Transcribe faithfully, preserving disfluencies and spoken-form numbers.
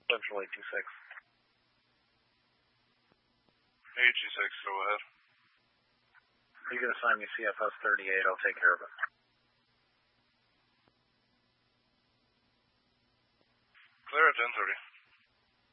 Central eight two six. eight two six, go ahead. You can assign me C F S thirty-eight, I'll take care of it. Clear at ten thirty.